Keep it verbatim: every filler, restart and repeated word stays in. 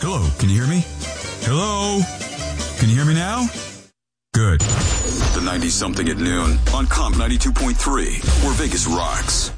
Hello, can you hear me? Hello? Can you hear me now? Good. The ninety-something at noon on Comp ninety-two point three, where Vegas rocks.